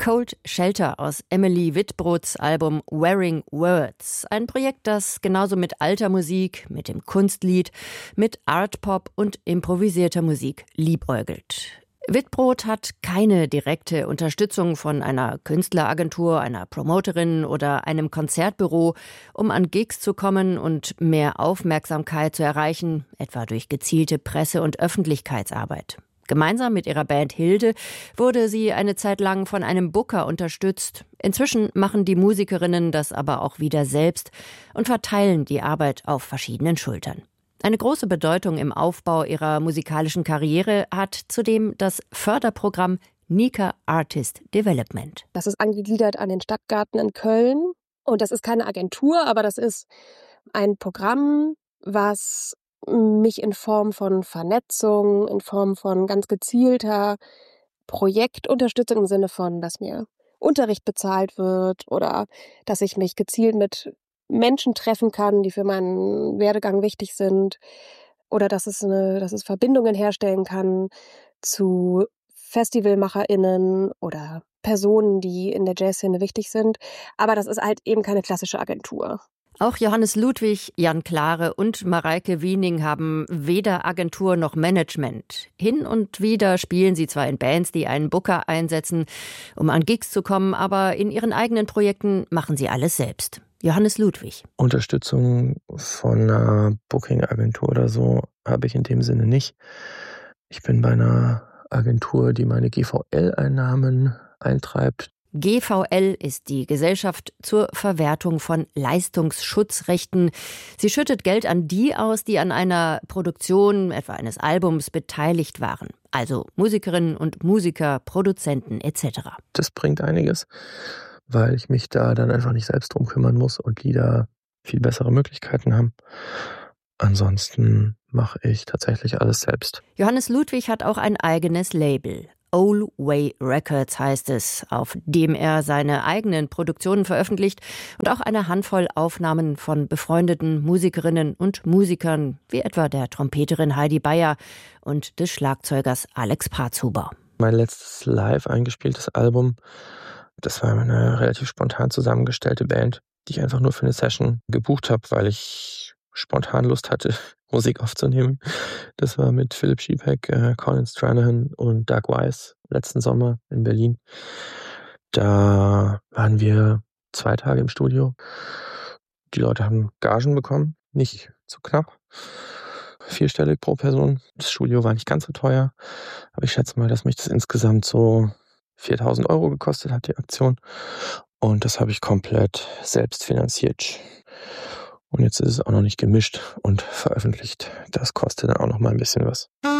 Cold Shelter aus Emily Wittbrods Album Wearing Words. Ein Projekt, das genauso mit alter Musik, mit dem Kunstlied, mit Artpop und improvisierter Musik liebäugelt. Wittbrod hat keine direkte Unterstützung von einer Künstleragentur, einer Promoterin oder einem Konzertbüro, um an Gigs zu kommen und mehr Aufmerksamkeit zu erreichen, etwa durch gezielte Presse- und Öffentlichkeitsarbeit. Gemeinsam mit ihrer Band Hilde wurde sie eine Zeit lang von einem Booker unterstützt. Inzwischen machen die Musikerinnen das aber auch wieder selbst und verteilen die Arbeit auf verschiedenen Schultern. Eine große Bedeutung im Aufbau ihrer musikalischen Karriere hat zudem das Förderprogramm Nika Artist Development. Das ist angegliedert an den Stadtgarten in Köln. Und das ist keine Agentur, aber das ist ein Programm, was mich in Form von Vernetzung, in Form von ganz gezielter Projektunterstützung im Sinne von, dass mir Unterricht bezahlt wird oder dass ich mich gezielt mit Menschen treffen kann, die für meinen Werdegang wichtig sind, oder dass es Verbindungen herstellen kann zu FestivalmacherInnen oder Personen, die in der Jazzszene wichtig sind. Aber das ist halt eben keine klassische Agentur. Auch Johannes Ludwig, Jan Klare und Mareike Wiening haben weder Agentur noch Management. Hin und wieder spielen sie zwar in Bands, die einen Booker einsetzen, um an Gigs zu kommen, aber in ihren eigenen Projekten machen sie alles selbst. Johannes Ludwig. Unterstützung von einer Booking-Agentur oder so habe ich in dem Sinne nicht. Ich bin bei einer Agentur, die meine GVL-Einnahmen eintreibt. GVL ist die Gesellschaft zur Verwertung von Leistungsschutzrechten. Sie schüttet Geld an die aus, die an einer Produktion, etwa eines Albums, beteiligt waren. Also Musikerinnen und Musiker, Produzenten etc. Das bringt einiges, weil ich mich da dann einfach nicht selbst drum kümmern muss und Lieder viel bessere Möglichkeiten haben. Ansonsten mache ich tatsächlich alles selbst. Johannes Ludwig hat auch ein eigenes Label. Old Way Records heißt es, auf dem er seine eigenen Produktionen veröffentlicht und auch eine Handvoll Aufnahmen von befreundeten Musikerinnen und Musikern, wie etwa der Trompeterin Heidi Beyer und des Schlagzeugers Alex Parzhuber. Mein letztes live eingespieltes Album, das war eine relativ spontan zusammengestellte Band, die ich einfach nur für eine Session gebucht habe, weil ich spontan Lust hatte, Musik aufzunehmen. Das war mit Philipp Schiebeck, Colin Stranahan und Doug Weiss letzten Sommer in Berlin. Da waren wir 2 Tage im Studio. Die Leute haben Gagen bekommen, nicht zu knapp. 4-stellig pro Person. Das Studio war nicht ganz so teuer, aber ich schätze mal, dass mich das insgesamt so 4.000 € gekostet hat, die Aktion. Und das habe ich komplett selbst finanziert. Und jetzt ist es auch noch nicht gemischt und veröffentlicht. Das kostet dann auch noch mal ein bisschen was.